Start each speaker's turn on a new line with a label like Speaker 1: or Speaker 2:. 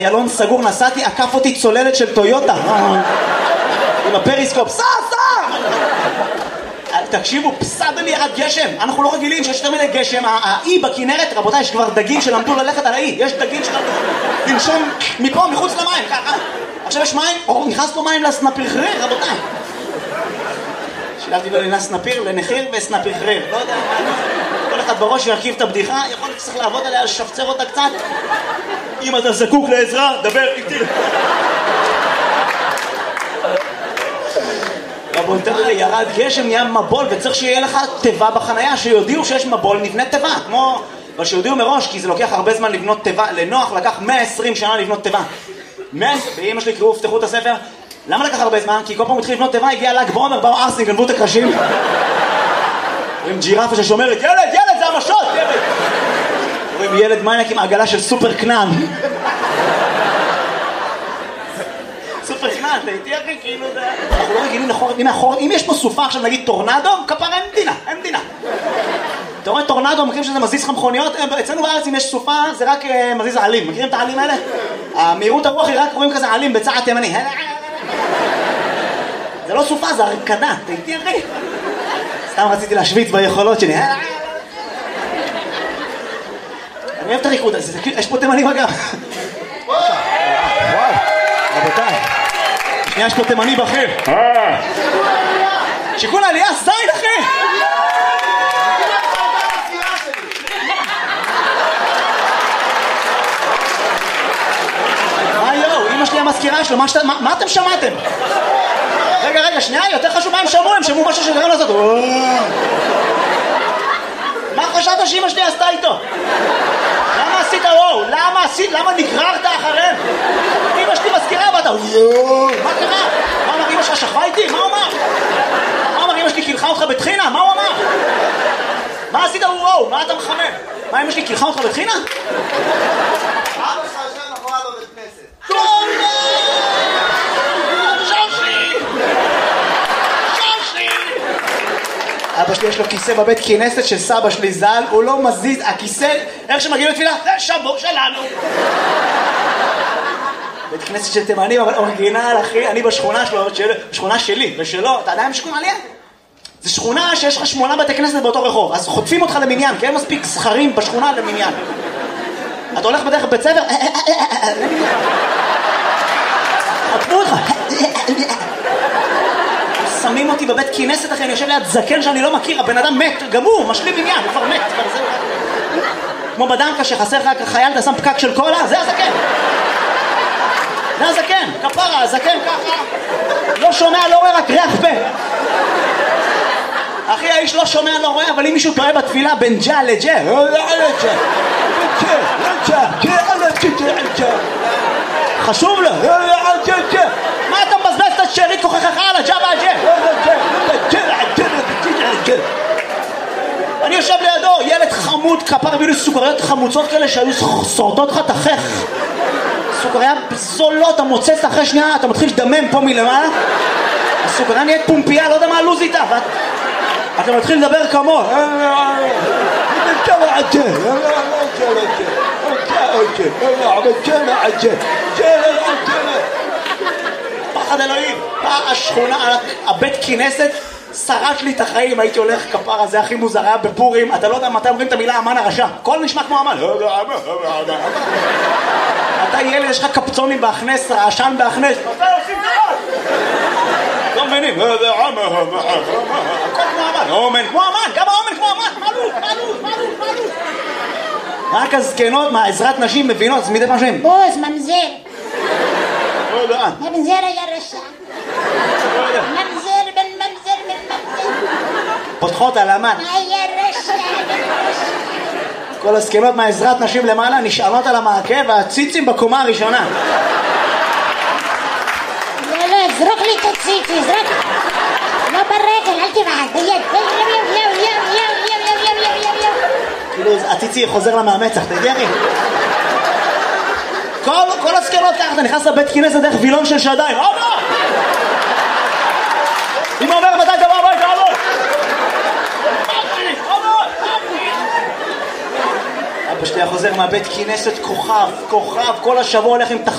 Speaker 1: ילון סגור, נסעתי, עקף אותי צוללת של טויוטה עם הפריסקופ, סע! תקשיבו, פסד לי ירד גשם, אנחנו לא רגילים שיש יותר מדי גשם, האי בכנרת, רבותיי, יש כבר דגים שלמדו ללכת על האי, יש דגים שלמדו לנשום מפה, מחוץ למים, ככה. עכשיו יש מים, או נכנס פה מים לסנפיר חריר, רבותיי. שילבתי לו לסנפיר, לנחיר וסנפיר חריר, לא יודע, כל אחד בראש ירכיב את הבדיחה, יכול להיות שצריך לעבוד עליה, לשפצר אותה קצת. אם אתה זקוק לעזרה, דבר איתי. רבותיי, ירד גשם, נהיה מבול, וצריך שיהיה לך טבע בחנייה, שיודיעו שיש מבול, נבנה טבע, כמו... אבל שיודיעו מראש, כי זה לוקח הרבה זמן לבנות טבע, לנוח לקח 120 שנה לבנות טבע. ואמא שלי קראו, פתחו את הספר, למה לקח הרבה זמן? כי כל פעם התחיל לבנות טבע, הגיע ל"ג בעומר, באו ארסים, גנבו את הקרשים. רואים ג'ירפה ששומרת, ילד, זה המשות, ילד! רואים ילד מניאק עם עגלה של סופר קנן. סופר קנן, אתה איתי אחי, כאילו זה... אנחנו לא רגילים מאחור, אם יש פה סופה עכשיו, נגיד טורנדו, כפרה, אין מדינה. אתה רואה טורנדו, מכירים שזה מזיז לך מכוניות? אצלנו בארץ אם יש סופה, זה רק מזיז העלים. מכירים את העלים האלה? המהירות הרוח היא רק רואים כזה עלים בצעד תימני. זה לא סופה, זה הרקדה, אתה איתי אחי? סתם רציתי להשוויץ ביכולות שלי. אני אוהב את הריקוד הזה, יש פה תימני בגב. וואו, רבותיי. שנייה, יש פה תימני בכיר. שיקול העלייה, זין אחי! מה יואו, אמא שלי המזכירה שלו, מה אתם שמעתם? רגע, שנייה, יותר חשוב מה הם שמעו, הם שמעו משהו שגרם לעשות. מה חשבת שאמא שלי עשתה איתו? למה עשית וואו? למה נגררת אחריהם? אמא שלי מזכירה ואתה מה קרה? מה אמר אמא שלך שכבה איתי? מה הוא אמר? מה אמר אמא שלי קילחה אותך בתחינה? מה הוא אמר? מה עשית וואו? מה אתה מחמם? מה אמא שלי קילחה אותך בתחינה?
Speaker 2: אבא שלך יושב מאחורי בבית כנסת.
Speaker 1: אבא שלי יש לו כיסא בבית כנסת של סבא שלי ז"ל, הוא לא מזיז, הכיסא, איך שמגיעים לתפילה? זה שבור שלנו. בית כנסת של תימנים, אבל אורגינל אחי, אני בשכונה שלו, בשכונה שלי ושלו, אתה יודע מה שכונה עליה? זה שכונה שיש לך 8 בתי כנסת באותו רחוב, אז חוטפים אותך למניין, כי אין מספיק זכרים בשכונה למניין. אתה הולך בדרך בית ספר, חוטפו אותך. שמים אותי בבית כנסת אחי, אני יושב ליד זקן שאני לא מכיר, הבן אדם מת, גם הוא, משלים עניין, הוא כבר מת, כבר זהו. כמו בדנקה שחסר לך חייל, אתה שם פקק של קולה, זה הזקן. זה הזקן, כפרה, הזקן ככה, לא שומע, לא רואה, רק ריח פה. אחי, האיש לא שומע, לא רואה, אבל אם מישהו טועה בתפילה בין ג'ה לג'ה, חשוב לו, מה אתה מבזבז את השארית כוחך על הג'ה והג'ה? אני יושב לידו, ילד חמוד, כפר הביא לי סוכריות חמוצות כאלה שהיו שורטות לך תחך. סוכריה זולות, אתה מוצץ אחרי שנייה, אתה מתחיל לדמם פה מלמעלה. הסוכריה נהיית פומפייה, לא יודע מה הלוז איתה, אתה מתחיל לדבר כמו פחד אלוהים, השכונה, הבית כנסת שרש לי את החיים, הייתי הולך כפרה, זה הכי מוזר, היה בפורים, אתה לא יודע מתי אומרים את המילה אמן הרשע, הכל נשמע כמו אמן. אתה ילד, יש לך קפצונים בהכנס, רעשן בהכנס, מתי עושים דבר? לא מבינים, הכל כמו אמן, אומן כמו אמן, גם האומן כמו אמן, מעלו. רק הזקנות מהעזרת נשים מבינות, זה מדי פעם שהם
Speaker 3: בוז, ממזר. ממזר היה רשע. ממזר בן ממזר בן ממזר.
Speaker 1: פותחות על אמן.
Speaker 3: היה רשע.
Speaker 1: כל הזקנות מהעזרת נשים למעלה נשענות על המעקה והציצים בקומה הראשונה.
Speaker 3: לא, זרוק לי את הציצי, זרוק. לא ברגל, אל תבעד, ביד.
Speaker 1: כאילו הציצי חוזר למאמצח, אתה יודע אחי? כל הזקנות ככה, אתה נכנס לבית כנסת דרך וילון של שדיים. אבא! אמא אומר מתי אתה בא הביתה, אבא! אבא שלי היה חוזר מהבית כנסת כוכב, כל השבוע הולך עם